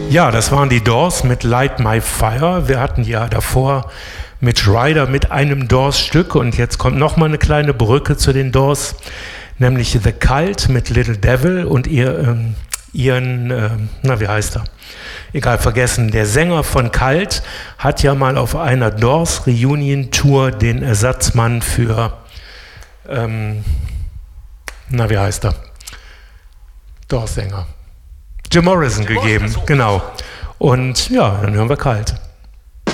Ja, das waren die Doors mit Light My Fire. Wir hatten ja davor Mitch Ryder mit einem Doors-Stück und jetzt kommt nochmal eine kleine Brücke zu den Doors, nämlich The Cult mit Little Devil und wie heißt er? Egal, vergessen. Der Sänger von Cult hat ja mal auf einer Doors Reunion Tour den Ersatzmann für, wie heißt er? Doors-Sänger. Jim Morrison gegeben, genau. Und ja, dann hören wir Cult.